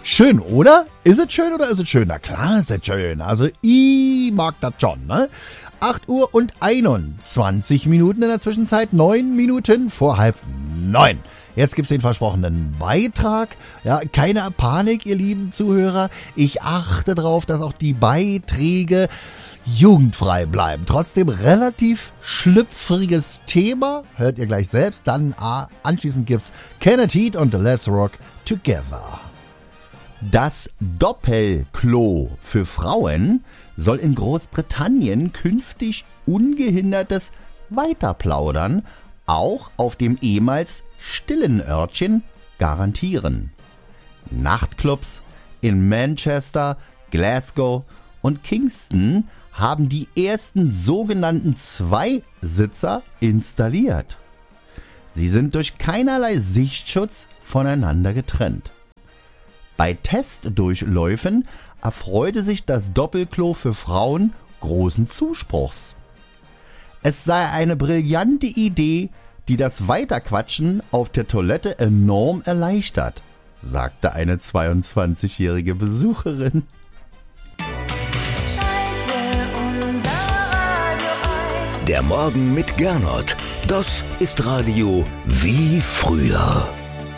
Schön, oder? Ist es schön oder ist es schön? Na klar ist es schön. Also ich mag das schon, ne? 8 Uhr und 21 Minuten in der Zwischenzeit, 9 Minuten vor 8:30. Jetzt gibt's den versprochenen Beitrag. Ja, keine Panik, ihr lieben Zuhörer. Ich achte darauf, dass auch die Beiträge jugendfrei bleiben. Trotzdem relativ schlüpfriges Thema. Hört ihr gleich selbst. Dann anschließend gibt's Kenneth Heat und Let's Rock Together. Das Doppelklo für Frauen soll in Großbritannien künftig ungehindertes Weiterplaudern auch auf dem ehemals stillen Örtchen garantieren. Nachtclubs in Manchester, Glasgow und Kingston haben die ersten sogenannten Zweisitzer installiert. Sie sind durch keinerlei Sichtschutz voneinander getrennt. Bei Testdurchläufen erfreute sich das Doppelklo für Frauen großen Zuspruchs. Es sei eine brillante Idee, die das Weiterquatschen auf der Toilette enorm erleichtert, sagte eine 22-jährige Besucherin. Der Morgen mit Gernot, das ist Radio wie früher.